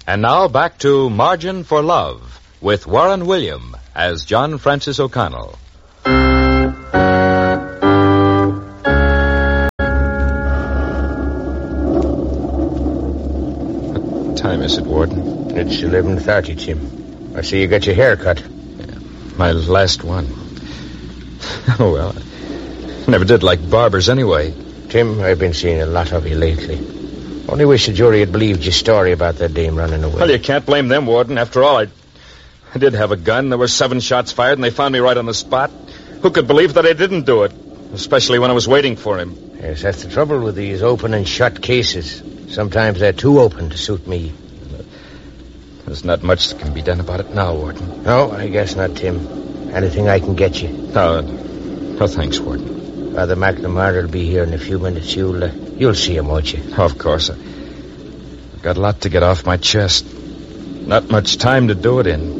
And now back to Margin for Love with Warren William as John Francis O'Connell. What time is it, Warden? It's 11:30, Tim. I see you got your hair cut. Yeah, my last one. Oh, well, I never did like barbers anyway. Tim, I've been seeing a lot of you lately. Only wish the jury had believed your story about that dame running away. Well, you can't blame them, Warden. After all, I did have a gun. There were 7 shots fired, and they found me right on the spot. Who could believe that I didn't do it? Especially when I was waiting for him. Yes, that's the trouble with these open and shut cases. Sometimes they're too open to suit me. There's not much that can be done about it now, Warden. No, I guess not, Tim. Anything I can get you? No, thanks, Warden. Father McNamara will be here in a few minutes. You'll see him, won't you? Oh, of course. I've got a lot to get off my chest. Not much time to do it in.